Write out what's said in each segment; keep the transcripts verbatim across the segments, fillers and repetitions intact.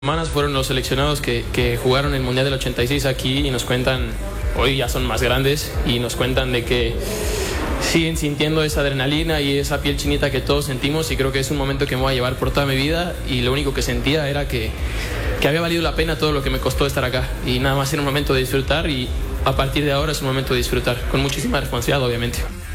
Semanas fueron los seleccionados que, que jugaron el Mundial del ochenta y seis aquí y nos cuentan, hoy ya son más grandes, y nos cuentan de que siguen sintiendo esa adrenalina y esa piel chinita que todos sentimos, y creo que es un momento que me voy a llevar por toda mi vida, y lo único que sentía era que, que había valido la pena todo lo que me costó estar acá, y nada más era un momento de disfrutar, y a partir de ahora es un momento de disfrutar, con muchísima responsabilidad, obviamente.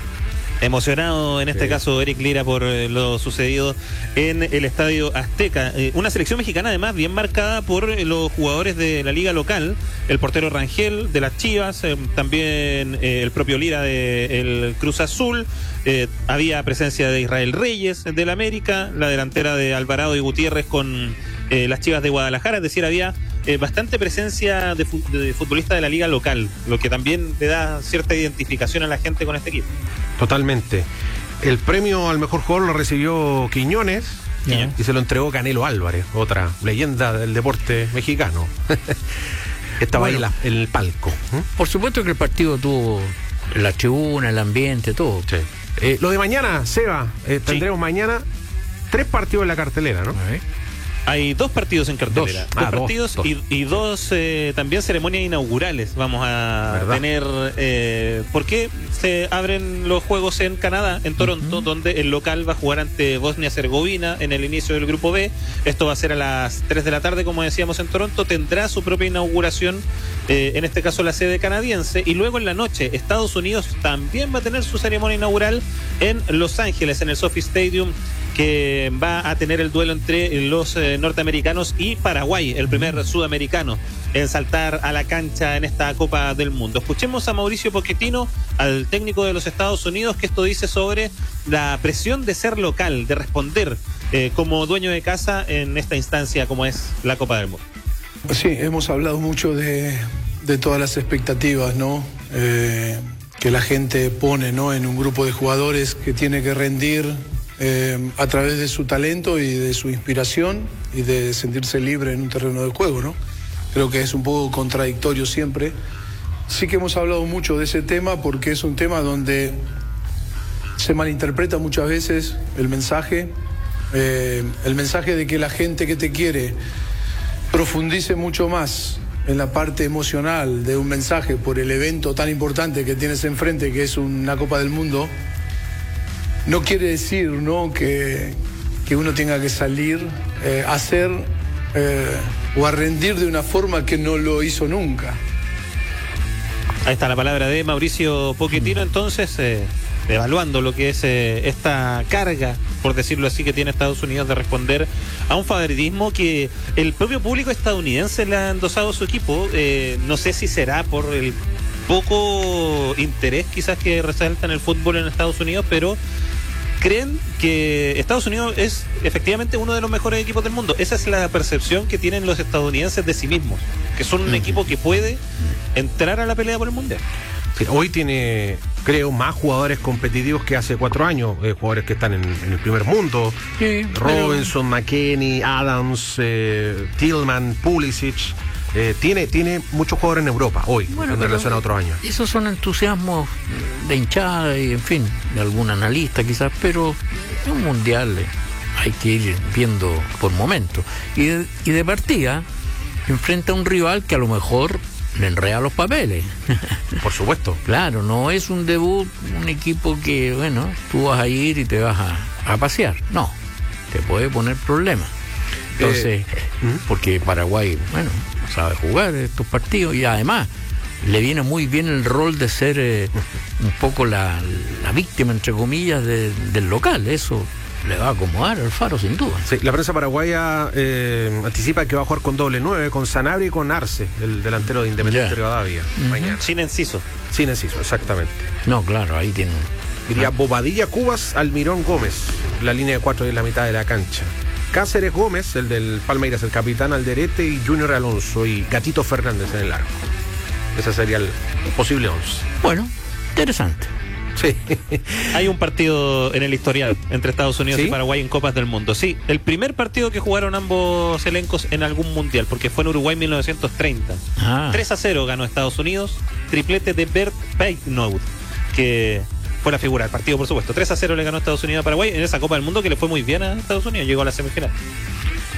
Emocionado en este sí. caso Eric Lira por eh, lo sucedido en el Estadio Azteca. Eh, una selección mexicana además bien marcada por eh, los jugadores de la liga local, el portero Rangel de las Chivas, eh, también eh, el propio Lira del Cruz Azul, eh, había presencia de Israel Reyes del América, la delantera de Alvarado y Gutiérrez con eh, las Chivas de Guadalajara, es decir, había Eh, bastante presencia de, fu- de futbolistas de la liga local, lo que también le da cierta identificación a la gente con este equipo. Totalmente. El premio al mejor jugador lo recibió Quiñones, yeah. y se lo entregó Canelo Álvarez, otra leyenda del deporte mexicano. Estaba bueno, ahí la, en el palco. ¿Mm? Por supuesto que el partido tuvo la tribuna, el ambiente, todo. Sí. Eh, lo de mañana, Seba, eh, tendremos sí. mañana tres partidos en la cartelera, ¿no? Okay. Hay dos partidos en cartelera, dos, dos ah, partidos dos, dos. y, y dos eh, también ceremonias inaugurales vamos a ¿verdad? tener, eh, porque se abren los juegos en Canadá, en Toronto, uh-huh. donde el local va a jugar ante Bosnia-Herzegovina en el inicio del grupo B. Esto va a ser a las tres de la tarde, como decíamos, en Toronto. Tendrá su propia inauguración, eh, en este caso la sede canadiense, y luego en la noche Estados Unidos también va a tener su ceremonia inaugural en Los Ángeles, en el SoFi Stadium, que va a tener el duelo entre los eh, norteamericanos y Paraguay, el primer sudamericano en saltar a la cancha en esta Copa del Mundo. Escuchemos a Mauricio Pochettino, al técnico de los Estados Unidos, que esto dice sobre la presión de ser local, de responder eh, como dueño de casa en esta instancia como es la Copa del Mundo. Sí, hemos hablado mucho de, de todas las expectativas, ¿no? Eh, que la gente pone, ¿no? En un grupo de jugadores que tiene que rendir Eh, a través de su talento y de su inspiración y de sentirse libre en un terreno de juego, ¿no? Creo que es un poco contradictorio siempre. Sí que hemos hablado mucho de ese tema porque es un tema donde se malinterpreta muchas veces el mensaje, eh, el mensaje de que la gente que te quiere profundice mucho más en la parte emocional de un mensaje por el evento tan importante que tienes enfrente, que es una Copa del Mundo. No quiere decir, ¿no?, que, que uno tenga que salir eh, a hacer eh, o a rendir de una forma que no lo hizo nunca. Ahí está la palabra de Mauricio Pochettino, entonces, eh, evaluando lo que es eh, esta carga, por decirlo así, que tiene Estados Unidos de responder a un favoritismo que el propio público estadounidense le ha endosado a su equipo. Eh, no sé si será por el poco interés quizás que resalta en el fútbol en Estados Unidos, pero creen que Estados Unidos es efectivamente uno de los mejores equipos del mundo. Esa es la percepción que tienen los estadounidenses de sí mismos, que son un equipo que puede entrar a la pelea por el Mundial. Sí, hoy tiene, creo, más jugadores competitivos que hace cuatro años, eh, jugadores que están en, en el primer mundo. Sí, Robinson, pero... McKennie, Adams, eh, Tillman, Pulisic. Eh, tiene, tiene muchos jugadores en Europa hoy, bueno, en relación a otros años. Esos son entusiasmos de hinchada y, en fin, de algún analista quizás, pero en un mundial hay que ir viendo por momentos. Y de, y de partida enfrenta a un rival que a lo mejor le enreda los papeles. Por supuesto. Claro, no es un debut, un equipo que, bueno, tú vas a ir y te vas a, a pasear. No, te puede poner problemas. Entonces, eh, porque Paraguay, bueno, sabe jugar estos partidos y además le viene muy bien el rol de ser eh, un poco la, la víctima, entre comillas, de, del local. Eso le va a acomodar al Faro, sin duda. Sí, la prensa paraguaya eh, anticipa que va a jugar con doble nueve, con Sanabria y con Arce, el delantero de Independiente yeah. Rivadavia. Uh-huh. Mañana. Sin Enciso. Sin Enciso, exactamente. No, claro, ahí tiene. Diría Bobadilla, Cubas, Almirón, Gómez. La línea de cuatro de la mitad de la cancha. Cáceres, Gómez, el del Palmeiras, el capitán Alderete, y Junior Alonso y Gatito Fernández en el arco. Ese sería el posible once. Bueno, interesante. Sí. Hay un partido en el historial entre Estados Unidos ¿Sí? y Paraguay en Copas del Mundo. Sí, el primer partido que jugaron ambos elencos en algún mundial, porque fue en Uruguay en mil novecientos treinta. Ah. tres a cero ganó Estados Unidos, triplete de Bert Peitnoud, que fue la figura del partido, por supuesto. tres a cero le ganó Estados Unidos a Paraguay en esa Copa del Mundo que le fue muy bien a Estados Unidos, llegó a la semifinal.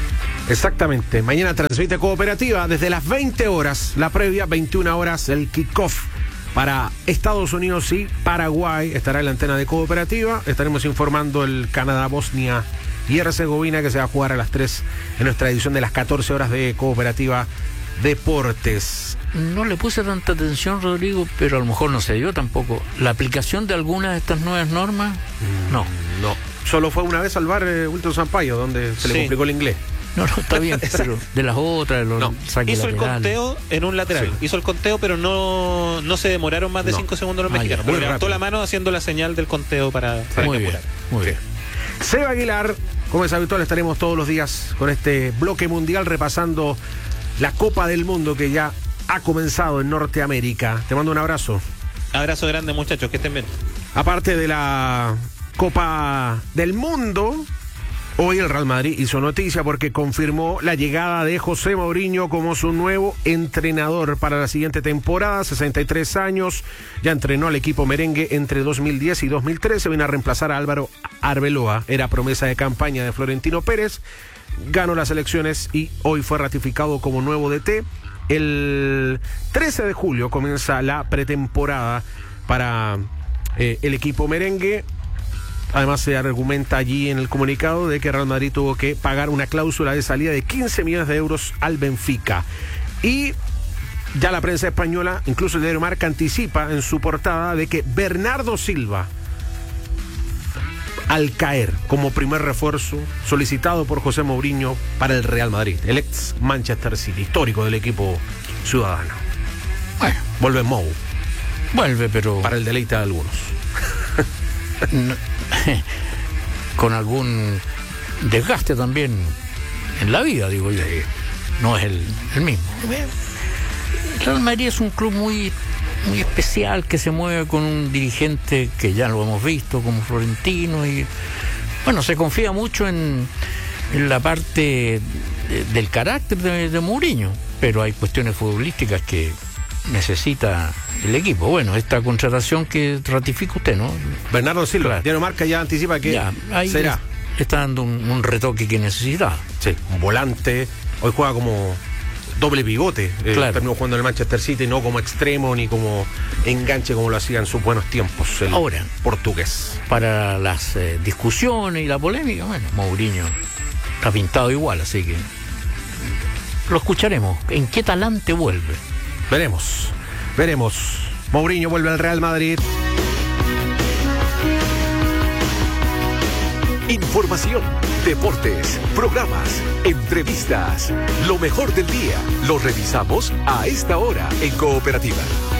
Exactamente. Mañana transmite Cooperativa desde las veinte horas, la previa, veintiuna horas, el kickoff para Estados Unidos y Paraguay. Estará en la antena de Cooperativa. Estaremos informando el Canadá-Bosnia y Herzegovina, que se va a jugar a las tres en nuestra edición de las catorce horas de Cooperativa Deportes. No le puse tanta atención, Rodrigo, pero a lo mejor no se dio tampoco. ¿La aplicación de algunas de estas nuevas normas? Mm, no. No. Solo fue una vez al bar eh, Wilton Sampaio, donde se sí. le complicó el inglés. No, no, está bien, pero de las otras, de los no. saques Hizo laterales. el conteo en un lateral. Sí. Hizo el conteo, pero no, no se demoraron más de cinco no. segundos los ah, mexicanos. Porque levantó la mano haciendo la señal del conteo para, para muy bien, muy bien. Seba Aguilar, como es habitual, estaremos todos los días con este bloque mundial repasando la Copa del Mundo que ya ha comenzado en Norteamérica. Te mando un abrazo. Abrazo grande, muchachos, que estén bien. Aparte de la Copa del Mundo, hoy el Real Madrid hizo noticia porque confirmó la llegada de José Mourinho como su nuevo entrenador para la siguiente temporada. sesenta y tres años, ya entrenó al equipo merengue entre dos mil diez y dos mil trece. Viene a reemplazar a Álvaro Arbeloa. Era promesa de campaña de Florentino Pérez. Ganó las elecciones y hoy fue ratificado como nuevo D T. El trece de julio comienza la pretemporada para eh, el equipo merengue. Además se argumenta allí en el comunicado de que Real Madrid tuvo que pagar una cláusula de salida de quince millones de euros al Benfica. Y ya la prensa española, incluso el diario Marca, anticipa en su portada de que Bernardo Silva, al caer como primer refuerzo solicitado por José Mourinho para el Real Madrid, el ex Manchester City, histórico del equipo ciudadano. Bueno, vuelve Mou. Vuelve, pero para el deleite de algunos. No, con algún desgaste también en la vida, digo yo. No es el, el mismo. El Real Madrid es un club muy muy especial que se mueve con un dirigente que ya lo hemos visto como Florentino y bueno, se confía mucho en, en la parte de, del carácter de, de Mourinho, pero hay cuestiones futbolísticas que necesita el equipo. Bueno, esta contratación que ratifica usted, ¿no? Bernardo Silva, claro. Diario Marca ya anticipa que ya, ahí será. Está dando un, un retoque que necesita. Sí, un volante. Hoy juega como doble pivote. Eh, claro. Terminó jugando en el Manchester City, no como extremo ni como enganche como lo hacía en sus buenos tiempos el Ahora, portugués. Para las eh, discusiones y la polémica, bueno, Mourinho está pintado igual, así que lo escucharemos. ¿En qué talante vuelve? Veremos, veremos. Mourinho vuelve al Real Madrid. Información, deportes, programas, entrevistas. Lo mejor del día lo revisamos a esta hora en Cooperativa.